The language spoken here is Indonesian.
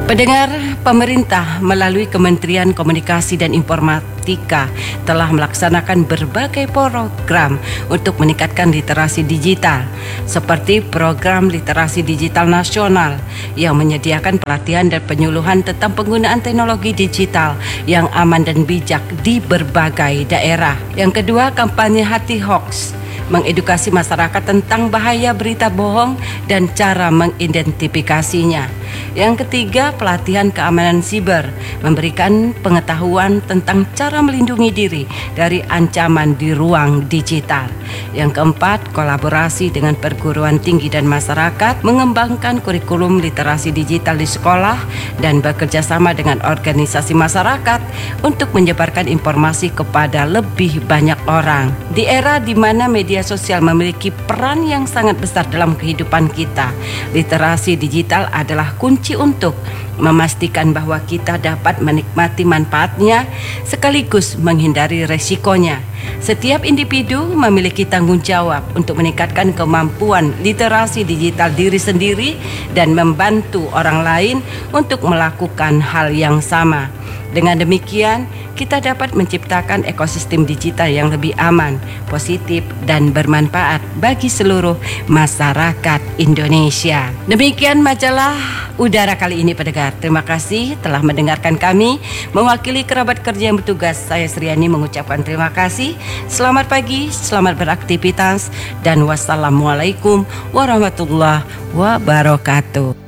Pendengar, pemerintah melalui Kementerian Komunikasi dan Informatika telah melaksanakan berbagai program untuk meningkatkan literasi digital, seperti program literasi digital nasional yang menyediakan pelatihan dan penyuluhan tentang penggunaan teknologi digital yang aman dan bijak di berbagai daerah. Yang kedua, kampanye Hati Hoax, mengedukasi masyarakat tentang bahaya berita bohong dan cara mengidentifikasinya. Yang ketiga, pelatihan keamanan siber, memberikan pengetahuan tentang cara melindungi diri dari ancaman di ruang digital. Yang keempat, kolaborasi dengan perguruan tinggi dan masyarakat, mengembangkan kurikulum literasi digital di sekolah dan bekerja sama dengan organisasi masyarakat untuk menyebarkan informasi kepada lebih banyak orang. Di era di mana media sosial memiliki peran yang sangat besar dalam kehidupan kita, literasi digital adalah kunci untuk memastikan bahwa kita dapat menikmati manfaatnya sekaligus menghindari resikonya. Setiap individu memiliki tanggung jawab untuk meningkatkan kemampuan literasi digital diri sendiri dan membantu orang lain untuk melakukan hal yang sama. Dengan demikian, kita dapat menciptakan ekosistem digital yang lebih aman, positif, dan bermanfaat bagi seluruh masyarakat Indonesia. Demikian majalah Udara kali ini, pendengar. Terima kasih telah mendengarkan kami. Mewakili kerabat kerja yang bertugas, saya Sriani mengucapkan terima kasih. Selamat pagi, selamat beraktivitas, dan wassalamualaikum warahmatullahi wabarakatuh.